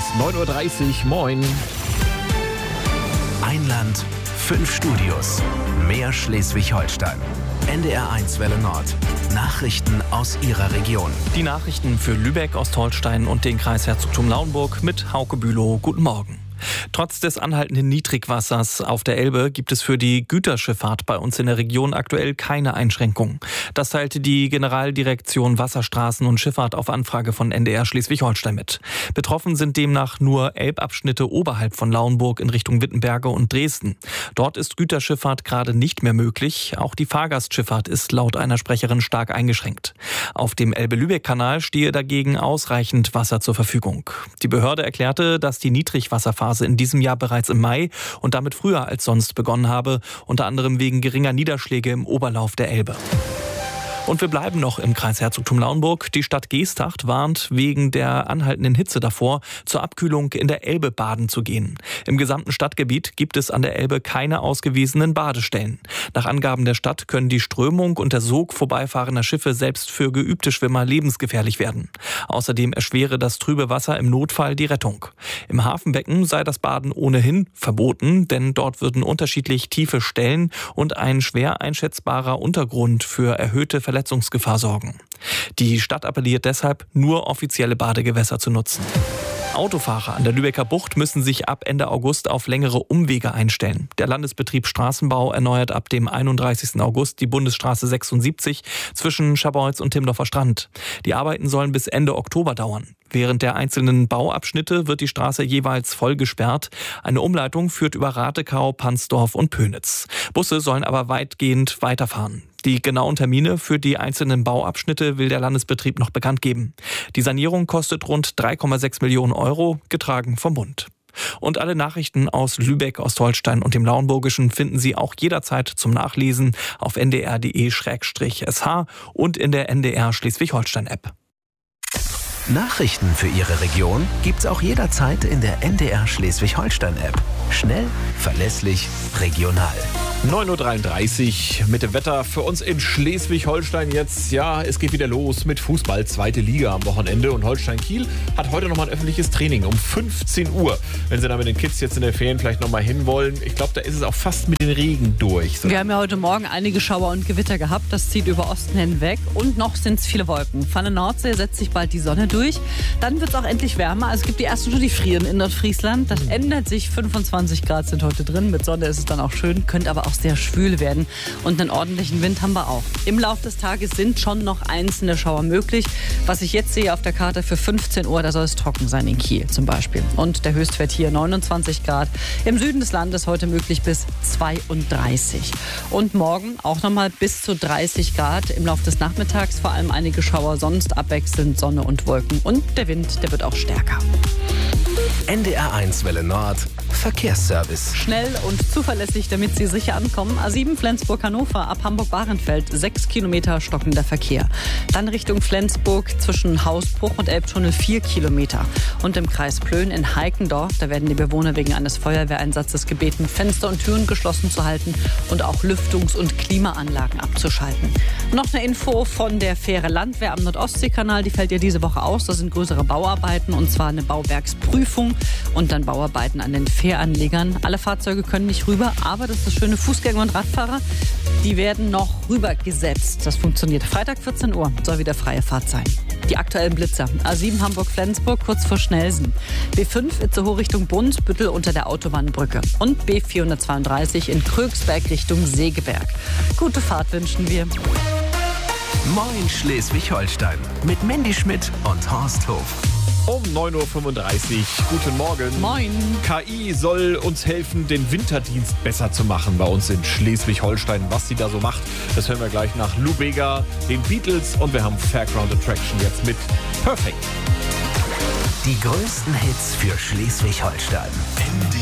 ist 9.30 Uhr. Moin. Ein Land, 5 Studios. Mehr Schleswig-Holstein. NDR1 Welle Nord. Nachrichten aus Ihrer Region. Die Nachrichten für Lübeck, Ostholstein und den Kreis Herzogtum Lauenburg mit Hauke Bülow. Guten Morgen. Trotz des anhaltenden Niedrigwassers auf der Elbe gibt es für die Güterschifffahrt bei uns in der Region aktuell keine Einschränkungen. Das teilte die Generaldirektion Wasserstraßen und Schifffahrt auf Anfrage von NDR Schleswig-Holstein mit. Betroffen sind demnach nur Elbabschnitte oberhalb von Lauenburg in Richtung Wittenberge und Dresden. Dort ist Güterschifffahrt gerade nicht mehr möglich. Auch die Fahrgastschifffahrt ist laut einer Sprecherin stark eingeschränkt. Auf dem Elbe-Lübeck-Kanal stehe dagegen ausreichend Wasser zur Verfügung. Die Behörde erklärte, dass die Niedrigwasserphase in diesem Jahr bereits im Mai und damit früher als sonst begonnen habe, unter anderem wegen geringer Niederschläge im Oberlauf der Elbe. Und wir bleiben noch im Kreis Herzogtum Lauenburg. Die Stadt Geesthacht warnt wegen der anhaltenden Hitze davor, zur Abkühlung in der Elbe baden zu gehen. Im gesamten Stadtgebiet gibt es an der Elbe keine ausgewiesenen Badestellen. Nach Angaben der Stadt können die Strömung und der Sog vorbeifahrender Schiffe selbst für geübte Schwimmer lebensgefährlich werden. Außerdem erschwere das trübe Wasser im Notfall die Rettung. Im Hafenbecken sei das Baden ohnehin verboten, denn dort würden unterschiedlich tiefe Stellen und ein schwer einschätzbarer Untergrund für erhöhte Verletzungsgefahr sorgen. Die Stadt appelliert deshalb, nur offizielle Badegewässer zu nutzen. Autofahrer an der Lübecker Bucht müssen sich ab Ende August auf längere Umwege einstellen. Der Landesbetrieb Straßenbau erneuert ab dem 31. August die Bundesstraße 76 zwischen Scharbeutz und Timmendorfer Strand. Die Arbeiten sollen bis Ende Oktober dauern. Während der einzelnen Bauabschnitte wird die Straße jeweils voll gesperrt. Eine Umleitung führt über Ratekau, Pansdorf und Pönitz. Busse sollen aber weitgehend weiterfahren. Die genauen Termine für die einzelnen Bauabschnitte will der Landesbetrieb noch bekannt geben. Die Sanierung kostet rund 3,6 Millionen Euro, getragen vom Bund. Und alle Nachrichten aus Lübeck, Ostholstein und dem Lauenburgischen finden Sie auch jederzeit zum Nachlesen auf ndr.de/sh und in der NDR Schleswig-Holstein-App. Nachrichten für Ihre Region gibt's auch jederzeit in der NDR Schleswig-Holstein-App. Schnell, verlässlich, regional. 9.33 Uhr mit dem Wetter für uns in Schleswig-Holstein jetzt. Ja, es geht wieder los mit Fußball, 2. Liga am Wochenende. Und Holstein-Kiel hat heute nochmal ein öffentliches Training um 15 Uhr. Wenn Sie da mit den Kids jetzt in der Ferien vielleicht nochmal hinwollen. Ich glaube, da ist es auch fast mit den Regen durch. Wir haben ja heute Morgen einige Schauer und Gewitter gehabt. Das zieht über Osten hinweg. Und noch sind es viele Wolken. Von der Nordsee setzt sich bald die Sonne durch. Dann wird es auch endlich wärmer. Also es gibt die ersten schon, die frieren in Nordfriesland. Das ändert sich. 25 Grad sind heute drin. Mit Sonne ist es dann auch schön. Könnte aber auch sehr schwül werden. Und einen ordentlichen Wind haben wir auch. Im Laufe des Tages sind schon noch einzelne Schauer möglich. Was ich jetzt sehe auf der Karte für 15 Uhr, da soll es trocken sein in Kiel zum Beispiel. Und der Höchstwert hier 29 Grad. Im Süden des Landes heute möglich bis 32. Und morgen auch nochmal bis zu 30 Grad. Im Laufe des Nachmittags vor allem einige Schauer, sonst abwechselnd Sonne und Wolken. Und der Wind, der wird auch stärker. NDR1 Welle Nord. Verkehrsservice. Schnell und zuverlässig, damit Sie sicher ankommen. A7 Flensburg-Hannover ab Hamburg-Bahrenfeld. 6 Kilometer stockender Verkehr. Dann Richtung Flensburg zwischen Hausbruch und Elbtunnel 4 Kilometer. Und im Kreis Plön in Heikendorf, da werden die Bewohner wegen eines Feuerwehreinsatzes gebeten, Fenster und Türen geschlossen zu halten und auch Lüftungs- und Klimaanlagen abzuschalten. Noch eine Info von der Fähre Landwehr am Nordostseekanal. Die fällt ja diese Woche aus. Das sind größere Bauarbeiten und zwar eine Bauwerksprüfung und dann Bauarbeiten an den Fähranlegern. Alle Fahrzeuge können nicht rüber, aber das ist das schöne, Fußgänger und Radfahrer, die werden noch rübergesetzt. Das funktioniert. Freitag 14 Uhr soll wieder freie Fahrt sein. Die aktuellen Blitzer. A7 Hamburg-Flensburg kurz vor Schnelsen. B5 Itzehoe Richtung Brunsbüttel unter der Autobahnbrücke. Und B432 in Krögsberg Richtung Segeberg. Gute Fahrt wünschen wir. Moin Schleswig-Holstein mit Mandy Schmidt und Horst Hof. Um 9.35 Uhr. Guten Morgen. Moin. KI soll uns helfen, den Winterdienst besser zu machen bei uns in Schleswig-Holstein. Was sie da so macht, das hören wir gleich nach Lou Bega, den Beatles und wir haben Fairground Attraction jetzt mit Perfect. Die größten Hits für Schleswig-Holstein.